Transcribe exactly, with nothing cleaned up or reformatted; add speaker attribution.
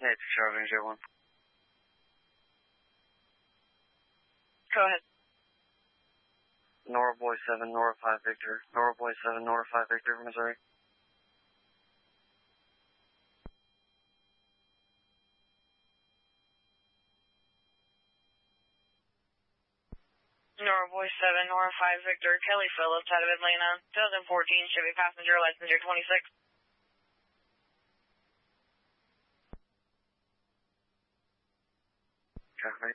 Speaker 1: Hey, it's Charlie J one.
Speaker 2: Go ahead.
Speaker 1: Nora Boy seven, Nora five Victor. Nora Boy seven, Nora five Victor, Missouri.
Speaker 2: Nora Boy seven, Nora five Victor, Kelly Phillips out of Atlanta, twenty fourteen Chevy passenger, license year twenty-six.
Speaker 1: Copy.